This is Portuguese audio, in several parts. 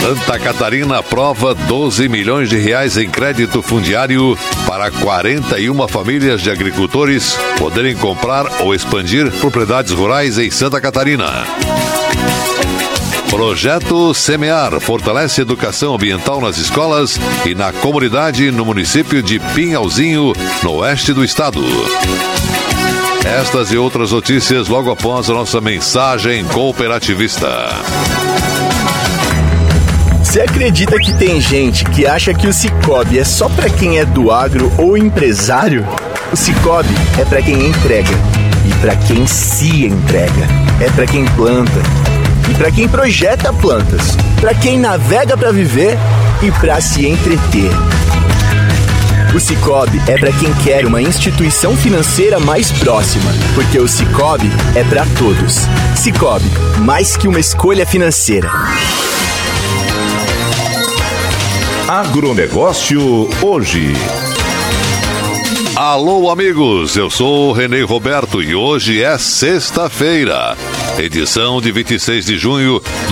Santa Catarina aprova 12 milhões de reais em crédito fundiário para 41 famílias de agricultores poderem comprar ou expandir propriedades rurais em Santa Catarina. Projeto Semear fortalece a educação ambiental nas escolas e na comunidade no município de Pinhalzinho, no oeste do estado. Estas e outras notícias logo após a nossa mensagem cooperativista. Você acredita que tem gente que acha que o Sicoob é só para quem é do agro ou empresário? O Sicoob é para quem entrega e para quem se entrega. É para quem planta e para quem projeta plantas, para quem navega para viver e para se entreter. O Sicoob é para quem quer uma instituição financeira mais próxima, porque o Sicoob é para todos. Sicoob, mais que uma escolha financeira. Agronegócio hoje. Alô, amigos, eu sou o Renê Roberto e hoje é sexta-feira, edição de 26 de junho de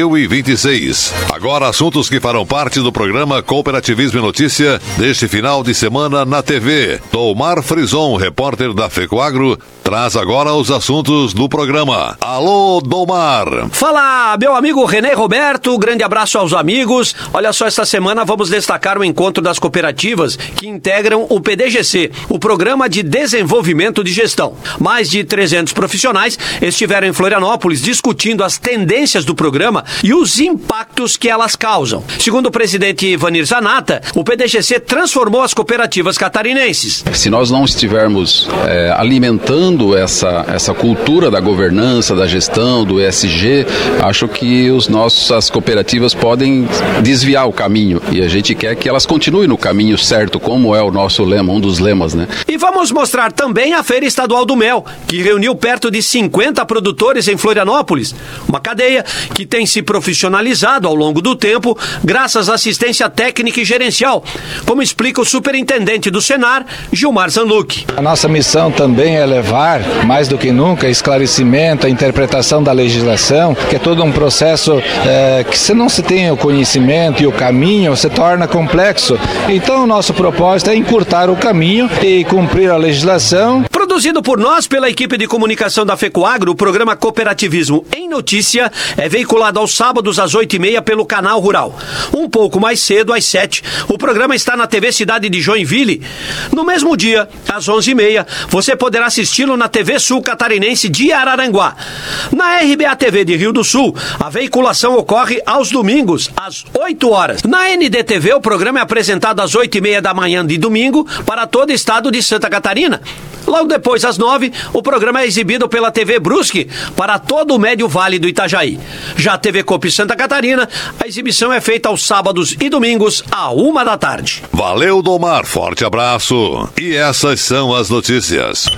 2026. Agora, assuntos que farão parte do programa Cooperativismo e Notícia deste final de semana na TV. Domar Frison, repórter da FECOAGRO, traz agora os assuntos do programa. Alô, Domar! Fala, meu amigo Renê Roberto, grande abraço aos amigos. Olha só, esta semana vamos destacar o encontro das cooperativas que integram o PDGC, o Programa de Desenvolvimento de Gestão. Mais de 300 profissionais estiveram em Florianópolis discutindo as tendências do programa e os impactos que elas causam. Segundo o presidente Ivanir Zanata, o PDGC transformou as cooperativas catarinenses. Se nós não estivermos alimentando essa cultura da governança, da gestão, do ESG, acho que as cooperativas podem desviar o caminho e a gente quer que elas continuem no caminho certo, como é o nosso lema, um dos lemas, né? E vamos mostrar também a Feira Estadual do Mel, que reuniu perto de 50 produtores em Florianópolis. Uma cadeia que tem se profissionalizado ao longo do tempo, graças à assistência técnica e gerencial, como explica o superintendente do Senar, Gilmar Zanluc. A nossa missão também é levar, mais do que nunca, esclarecimento, a interpretação da legislação, que é todo um processo que se não se tem o conhecimento e o caminho, se torna complexo. Então o nosso propósito é encurtar o caminho e cumprir a legislação. Produzido por nós, pela equipe de comunicação da FECOAGRO, o programa Cooperativismo em Notícia é veiculado aos sábados às 8h30 pelo Canal Rural. Um pouco mais cedo, às 7h, o programa está na TV Cidade de Joinville. No mesmo dia, às 11h30, você poderá assisti-lo na TV Sul Catarinense de Araranguá. Na RBA TV de Rio do Sul, a veiculação ocorre aos domingos, às 8h. Na NDTV, o programa é apresentado às 8h30 da manhã de domingo para todo o estado de Santa Catarina. Logo depois, às 9h, o programa é exibido pela TV Brusque para todo o Médio Vale do Itajaí. Já a TV Coop Santa Catarina, a exibição é feita aos sábados e domingos, à 1h da tarde. Valeu, Domar, forte abraço. E essas são as notícias.